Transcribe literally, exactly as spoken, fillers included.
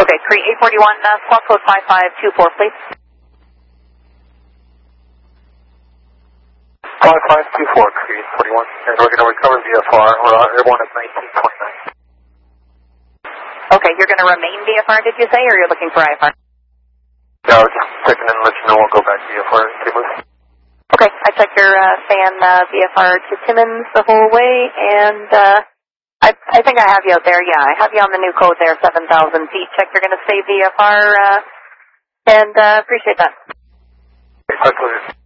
Okay, Cree eight forty-one, uh, squawk code five five two four, please. five five two four, Cree eight forty-one, and we're going to recover V F R. We're on airborne at nineteen twenty-nine. Okay, you're going to remain V F R, did you say, or you're looking for I F R? No, I was just checking in and let you know we'll go back to V F R in two minutes. Okay, I checked your uh, fan uh, V F R to Timmins the whole way, and uh, I, I think I have you out there. Yeah, I have you on the new code there, seven thousand feet. Check you're going to stay V F R, uh, and uh, appreciate that. Okay, talk to you later.